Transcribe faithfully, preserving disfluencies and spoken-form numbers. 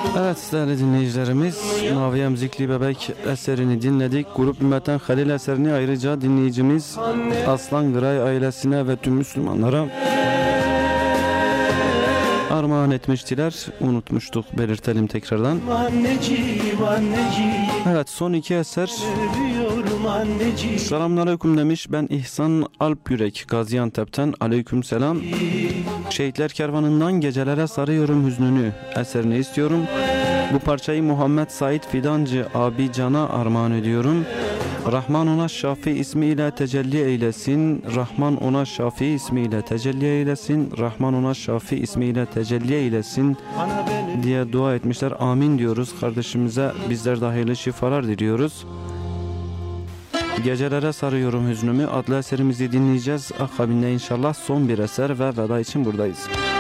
Evet değerli dinleyicilerimiz, Maviye Müzikli Bebek eserini dinledik. Grup Ümmetten Halil eserini ayrıca dinleyicimiz Aslan Gıray ailesine ve tüm Müslümanlara armağan etmiştiler. Unutmuştuk, belirtelim tekrardan. Anneciğim, anneciğim. Evet, son iki eser. Selamünaleyküm demiş. Ben İhsan Alpyürek Gaziantep'ten. Aleyküm selam. Şehitler Kervanı'ndan Gecelere Sarıyorum Hüznünü eserini istiyorum. Bu parçayı Muhammed Said Fidancı abi Can'a armağan ediyorum. Rahman ona Şafi ismiyle tecelli eylesin. Rahman ona Şafi ismiyle tecelli eylesin. Rahman ona Şafi ismiyle tecelli eylesin diye dua etmişler. Amin diyoruz. Kardeşimize bizler de hayırlı şifalar diliyoruz. Gecelere Sarıyorum Hüznümü adlı eserimizi dinleyeceğiz. Akabinde inşallah son bir eser ve veda için buradayız.